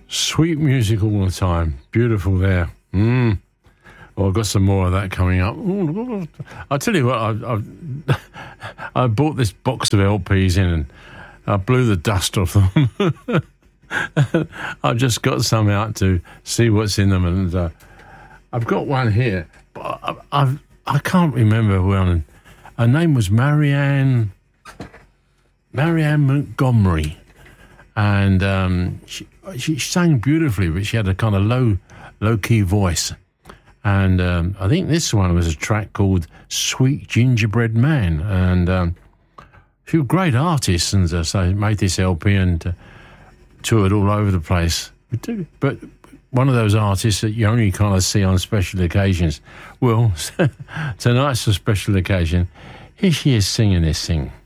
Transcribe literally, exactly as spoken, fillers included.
Sweet music all the time. Beautiful there. Mm. Well, I've got some more of that coming up. Ooh, I'll tell you what, I've, I've, I bought this box of L Ps in and I blew the dust off them. I've just got some out to see what's in them. And uh, I've got one here. But I, I've, I can't remember who on. Her name was Marianne, Marianne Montgomery. And um, she, she sang beautifully, but she had a kind of low, low-key voice. And um, I think this one was a track called Sweet Gingerbread Man. And um, she was a great artist, and uh, so made this L P and uh, toured all over the place. But one of those artists that you only kind of see on special occasions. Well, tonight's a special occasion. Here she is singing this thing.